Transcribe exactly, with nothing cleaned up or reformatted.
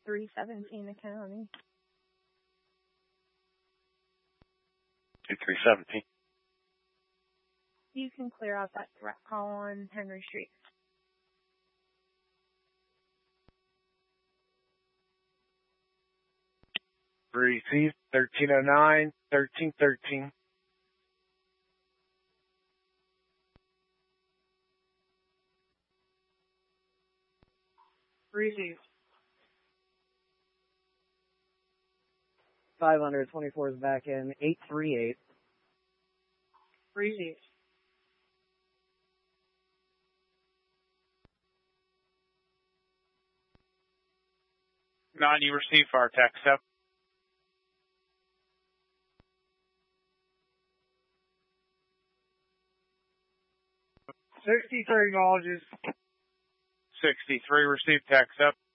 three seventeen the county. two three seventeen. You can clear out that threat call on Henry Street. Received thirteen oh nine, thirteen thirteen. Received. five twenty-four is back in, eight three eight. Received. Nine, you received fire text up. sixty-three acknowledges. sixty-three received text up.